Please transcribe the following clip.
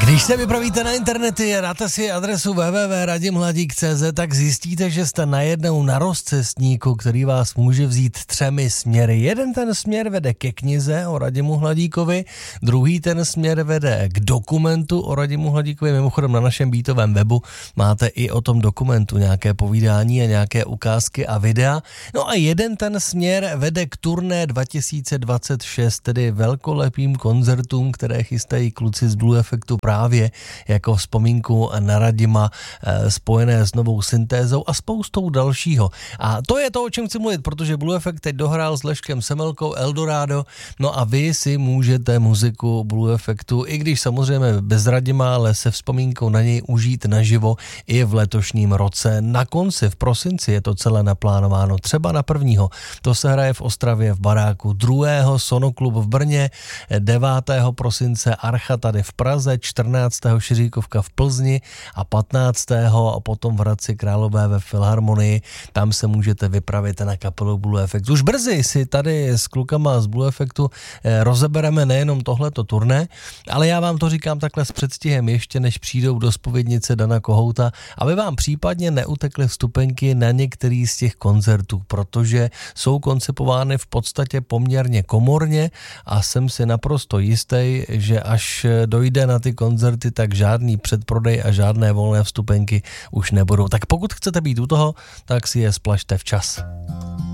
Když se vypravíte na internety a dáte si adresu www.radimhladík.cz, tak zjistíte, že jste najednou na rozcestníku, který vás může vzít 3 směry. Jeden ten směr vede ke knize o Radimu Hladíkovi, druhý ten směr vede k dokumentu o Radimu Hladíkovi. Mimochodem na našem beatovém webu máte i o tom dokumentu nějaké povídání a nějaké ukázky a videa. No a jeden ten směr vede k turné 2026, tedy velkolepým koncertům, které chystají kluci z Blue Effectu právě jako vzpomínku na Radima, spojené s novou syntézou a spoustou dalšího. A to je to, o čem chci mluvit, protože Blue Effect teď dohrál s Leškem Semelkou Eldorado, no a vy si můžete muziku Blue Effectu, i když samozřejmě bez Radima, ale se vzpomínkou na něj užít naživo i v letošním roce. Na konci, v prosinci je to celé naplánováno, třeba na 1. To se hraje v Ostravě v baráku, 2. Sonoklub v Brně, 9. prosince Archa tady v Praze, 14. Šiříkovka v Plzni a 15. a potom v Hradci Králové ve Filharmonii. Tam se můžete vypravit na kapelu Blue Effect. Už brzy si tady s klukama z Blue Effectu rozebereme nejenom tohleto turné, ale já vám to říkám takhle s předstihem, ještě než přijdou do zpovědnice Dana Kohouta, aby vám případně neutekly vstupenky na některý z těch koncertů, protože jsou koncipovány v podstatě poměrně komorně a jsem si naprosto jistý, že až dojde na ty koncerty, tak žádný předprodej a žádné volné vstupenky už nebudou. Tak pokud chcete být u toho, tak si je splašte včas.